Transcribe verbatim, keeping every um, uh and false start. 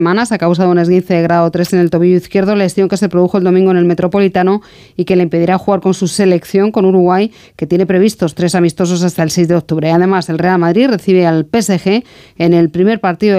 semanas a causa de un esguince de grado tres en el tobillo izquierdo, lesión que se produjo el domingo en el Metropolitano y que le impedirá jugar con su selección con Uruguay, que tiene previstos tres amistosos hasta el seis de octubre. Además, el Real Madrid recibe al P S G en el primer partido de